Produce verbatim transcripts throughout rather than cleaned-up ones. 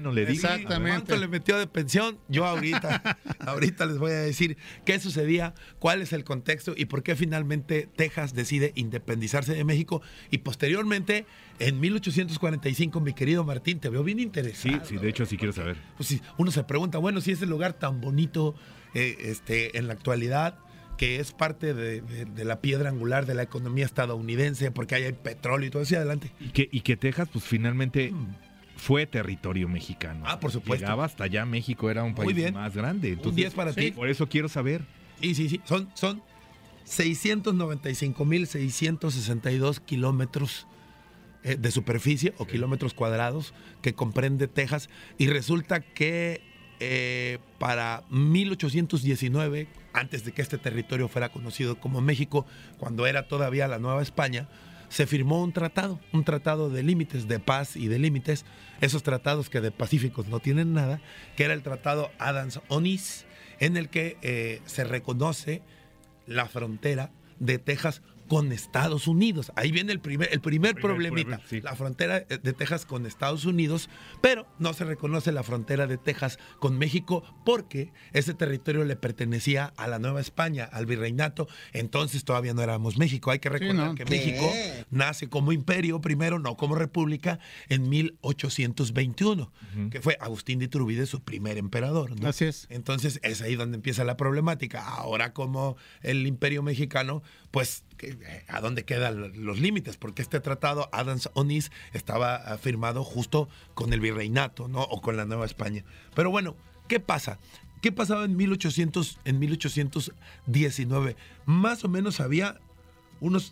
no le digo. Exactamente. ¿Cuánto le metió de pensión? Yo ahorita, ahorita les voy a decir qué sucedía, cuál es el contexto y por qué finalmente Texas decide independizarse de México. Y posteriormente, en mil ochocientos cuarenta y cinco, mi querido Martín, te veo bien interesado. Sí, sí, de hecho sí quiero saber. Pues sí, uno se pregunta, bueno, si ese lugar tan bonito eh, este, en la actualidad, que es parte de, de, de la piedra angular de la economía estadounidense, porque ahí hay petróleo y todo eso, adelante. Y que, y que Texas, pues finalmente fue territorio mexicano. Ah, por supuesto. Llegaba hasta allá, México era un Muy país bien. más grande. Entonces, Un diez para sí, ti. Por eso quiero saber. Y sí, sí, son, son seiscientos noventa y cinco mil seiscientos sesenta y dos kilómetros eh, de superficie o kilómetros cuadrados que comprende Texas. Y resulta que eh, para mil ochocientos diecinueve, antes de que este territorio fuera conocido como México, cuando era todavía la Nueva España, se firmó un tratado, un tratado de límites, de paz y de límites, esos tratados que de pacíficos no tienen nada, que era el tratado Adams-Onis, en el que eh, se reconoce la frontera de Texas con Estados Unidos. Ahí viene el primer, el primer, Primer problemita, problema, sí. la frontera de Texas con Estados Unidos, pero no se reconoce la frontera de Texas con México porque ese territorio le pertenecía a la Nueva España, al virreinato, entonces todavía no éramos México. Hay que recordar ¿no? que ¿Qué? México nace como imperio primero, no como república, en mil ochocientos veintiuno, uh-huh. que fue Agustín de Iturbide su primer emperador, ¿no? Así es. Entonces es ahí donde empieza la problemática. Ahora como el imperio mexicano, pues ¿a dónde quedan los límites? Porque este tratado Adams-Onis estaba firmado justo con el virreinato, ¿no? O con la Nueva España. Pero bueno, ¿qué pasa? ¿Qué pasaba en mil ochocientos, en mil ochocientos diecinueve? Más o menos había unos...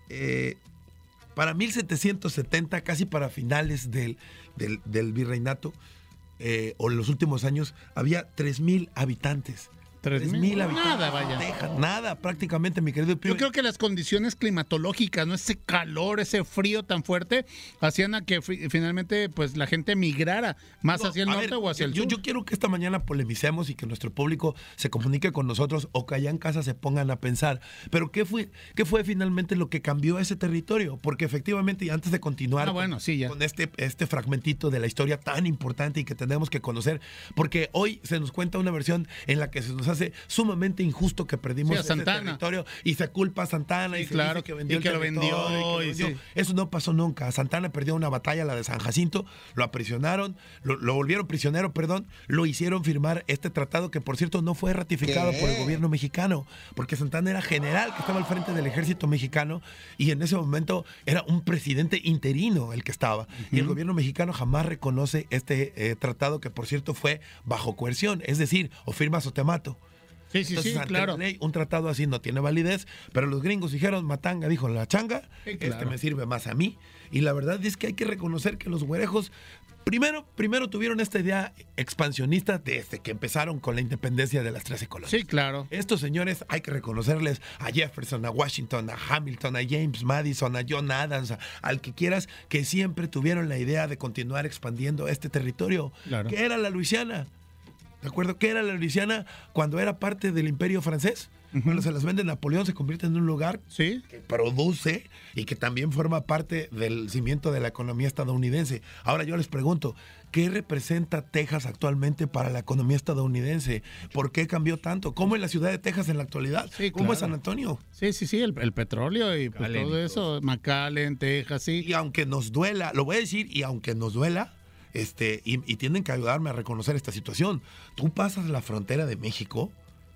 Eh, para mil setecientos setenta, casi para finales del, del, del virreinato, eh, o en los últimos años, había tres mil habitantes. Tres mil habitantes. Nada, vaya. Texas, nada, prácticamente, mi querido Pibe. Yo creo que las condiciones climatológicas, no ese calor, ese frío tan fuerte, hacían a que fi- finalmente pues la gente migrara más No, hacia el a norte ver, o hacia el yo, sur. yo quiero que esta mañana polemicemos y que nuestro público se comunique con nosotros o que allá en casa se pongan a pensar. Pero ¿qué fue, qué fue finalmente lo que cambió ese territorio? Porque efectivamente, y antes de continuar Ah, bueno, con, sí, ya. con este, este fragmentito de la historia tan importante y que tenemos que conocer, porque hoy se nos cuenta una versión en la que se nos hace sumamente injusto que perdimos Sí, a ese Santana. territorio y se culpa a Santana Sí, y se claro, dice que vendió y que el lo territorio vendió, y que lo y vendió. sí. Eso no pasó nunca. Santana perdió una batalla, la de San Jacinto, lo aprisionaron, lo, lo volvieron prisionero, perdón, lo hicieron firmar este tratado que, por cierto, no fue ratificado ¿Qué? por el gobierno mexicano, porque Santana era general que estaba al frente del ejército mexicano y en ese momento era un presidente interino el que estaba. Uh-huh. Y el gobierno mexicano jamás reconoce este eh, tratado que, por cierto, fue bajo coerción, es decir, o firmas o te mato. Sí, sí, Entonces, sí, ante claro. la ley, un tratado así no tiene validez, pero los gringos dijeron, matanga, dijo la changa, Sí, este claro. me sirve más a mí. Y la verdad es que hay que reconocer que los güerejos, primero, primero tuvieron esta idea expansionista desde que empezaron con la independencia de las trece colonias. Sí, claro. Estos señores hay que reconocerles a Jefferson, a Washington, a Hamilton, a James Madison, a John Adams, a- al que quieras, que siempre tuvieron la idea de continuar expandiendo este territorio, Claro. que era la Luisiana. ¿De acuerdo? ¿Qué era la Luisiana cuando era parte del Imperio francés? Ujú. Cuando se las vende Napoleón, se convierte en un lugar Sí. que produce y que también forma parte del cimiento de la economía estadounidense. Ahora yo les pregunto, ¿qué representa Texas actualmente para la economía estadounidense? ¿Por qué cambió tanto? ¿Cómo es la ciudad de Texas en la actualidad? Sí, ¿Cómo es claro. San Antonio? Sí, sí, sí, el, el petróleo y pues, McAllen y todo todo eso, McAllen, Texas, sí. Y aunque nos duela, lo voy a decir, y aunque nos duela, este, y, y tienen que ayudarme a reconocer esta situación. Tú pasas la frontera de México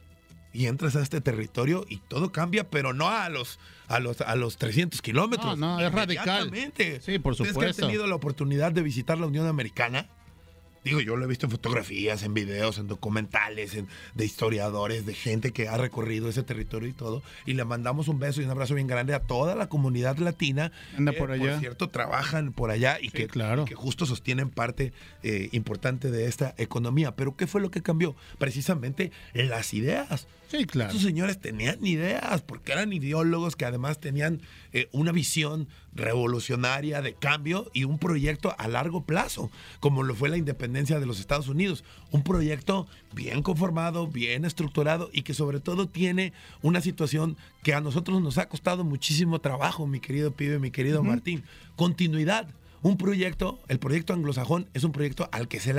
y entras a este territorio y todo cambia, pero no a los a los a los trescientos kilómetros. No, no, es radical. Inmediatamente. Sí, por ¿Ustedes que supuesto. han tenido la oportunidad de visitar la Unión Americana? Digo, yo lo he visto en fotografías, en videos, en documentales, en, de historiadores, de gente que ha recorrido ese territorio y todo. Y le mandamos un beso y un abrazo bien grande a toda la comunidad latina. Anda que, por allá. Por cierto, trabajan por allá y, Sí, que, claro. y que justo sostienen parte eh, importante de esta economía. Pero ¿qué fue lo que cambió? Precisamente las ideas. Sí, claro. Estos señores tenían ideas, porque eran ideólogos que además tenían eh, una visión revolucionaria de cambio y un proyecto a largo plazo, como lo fue la independencia de los Estados Unidos. Un proyecto bien conformado, bien estructurado y que sobre todo tiene una situación que a nosotros nos ha costado muchísimo trabajo, mi querido Pibe, mi querido uh-huh. Martín. Continuidad. Un proyecto, el proyecto anglosajón, es un proyecto al que se le